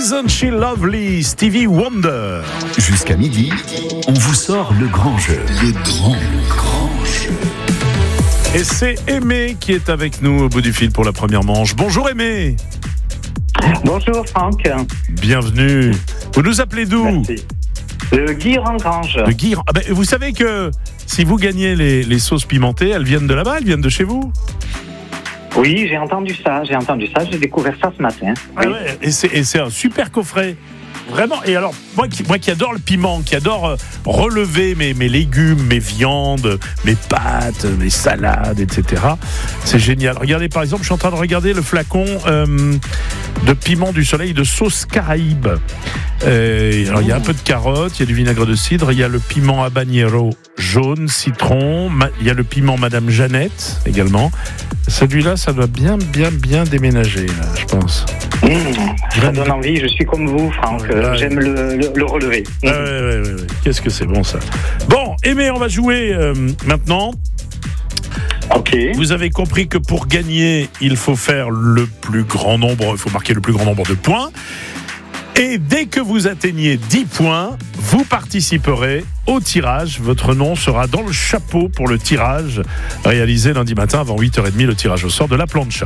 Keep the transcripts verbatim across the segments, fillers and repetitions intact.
Isn't She Lovely, Stevie Wonder. Jusqu'à midi, on vous sort le grand jeu. Le grand, le grand jeu. Et c'est Aimé qui est avec nous au bout du fil pour la première manche. Bonjour Aimé. Bonjour Franck. Bienvenue. Vous nous appelez d'où ? Merci. Le Guire-en-Grange. Le Guire. Ah ben, vous savez que si vous gagnez les, les sauces pimentées, elles viennent de là-bas, elles viennent de chez vous ? Oui, j'ai entendu ça, j'ai entendu ça, j'ai découvert ça ce matin. Ah Oui. ouais, et, c'est, et c'est un super coffret. Vraiment. Et alors, moi qui, moi qui adore le piment, qui adore euh, relever mes, mes légumes, mes viandes, mes pâtes, mes salades, et cetera. C'est génial. Regardez, par exemple, je suis en train de regarder le flacon euh, de piment du soleil de sauce Caraïbe. Euh, alors, il y a un peu de carottes, il y a du vinaigre de cidre, il y a le piment habanero jaune, citron, ma- il y a le piment Madame Jeannette également. Celui-là, ça doit bien, bien, bien déménager, là, je pense. Mmh, ça donne envie, je suis comme vous Franck, Ouais, ouais. j'aime le, le, le relever. Ah ouais, ouais, ouais, ouais. Qu'est-ce que c'est bon ça. Bon, Aimé, on va jouer euh, maintenant. Ok. Vous avez compris que pour gagner, il faut faire le plus grand nombre, il faut marquer le plus grand nombre de points. Et dès que vous atteignez dix points, vous participerez au tirage. Votre nom sera dans le chapeau pour le tirage réalisé lundi matin avant huit heures trente, le tirage au sort de la plancha.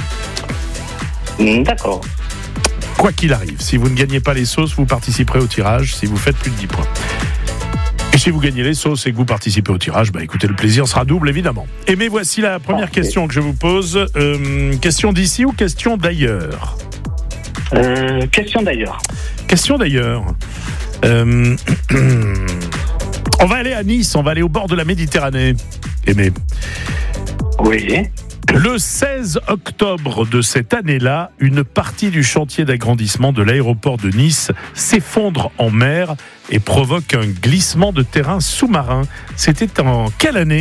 Mmh, d'accord. Quoi qu'il arrive, si vous ne gagnez pas les sauces, vous participerez au tirage si vous faites plus de dix points. Et si vous gagnez les sauces et que vous participez au tirage, bah écoutez, le plaisir sera double évidemment. Et mais voici la première Parfait. question que je vous pose. Euh, question d'ici ou question d'ailleurs ? Euh, question d'ailleurs. Question d'ailleurs. Euh, on va aller à Nice, on va aller au bord de la Méditerranée. Aimé. Oui. Le seize octobre de cette année-là, une partie du chantier d'agrandissement de l'aéroport de Nice s'effondre en mer et provoque un glissement de terrain sous-marin. C'était en quelle année ?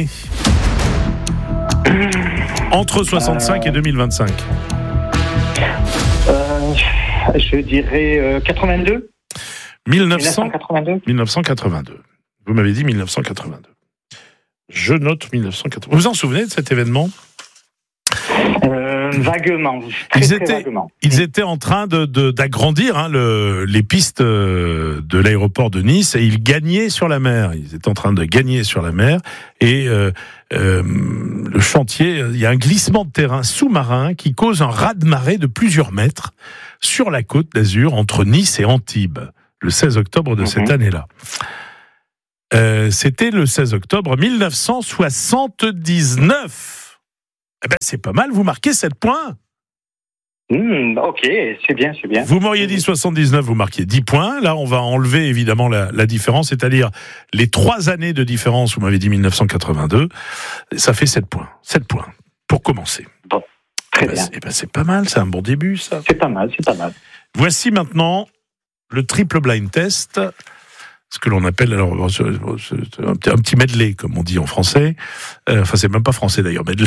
Entre soixante-cinq euh... et deux mille vingt-cinq. Euh, je dirais euh, quatre-vingt-deux. mille neuf cents... mille neuf cent quatre-vingt-deux. mille neuf cent quatre-vingt-deux. Vous m'avez dit mille neuf cent quatre-vingt-deux. Je note mille neuf cent quatre-vingt-deux. Vous vous en souvenez de cet événement ? Euh, vaguement. Très, Ils très étaient, vaguement. ils étaient en train de, de, d'agrandir hein, le, les pistes euh, de l'aéroport de Nice et ils gagnaient sur la mer. Ils étaient en train de gagner sur la mer et euh, euh, le chantier, il y a un glissement de terrain sous-marin qui cause un raz-de-marée de plusieurs mètres sur la côte d'Azur entre Nice et Antibes, le seize octobre de Mm-hmm. cette année-là. Euh, c'était le seize octobre mille neuf cent soixante-dix-neuf. Eh ben, c'est pas mal, vous marquez sept points. Mmh, ok, c'est bien, c'est bien. Vous m'auriez dit soixante-dix-neuf, vous marquiez dix points. Là, on va enlever évidemment la, la différence, c'est-à-dire les trois années de différence, vous m'avez dit mille neuf cent quatre-vingt-deux, ça fait sept points. sept points, pour commencer. Bon, très Eh ben, bien. c'est, eh ben, c'est pas mal, c'est un bon début, ça. C'est pas mal, c'est pas mal. Voici maintenant le triple blind test, ce que l'on appelle alors c'est un petit, un petit medley, comme on dit en français. Euh, enfin, c'est même pas français d'ailleurs, medley.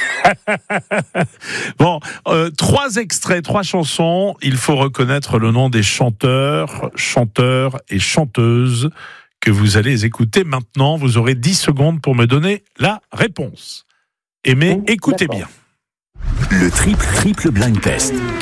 Bon, euh, trois extraits, trois chansons. Il faut reconnaître le nom des chanteurs, chanteurs et chanteuses que vous allez écouter maintenant. Vous aurez dix secondes pour me donner la réponse. Aimez, Mmh, écoutez d'accord. bien. Le triple triple blind test.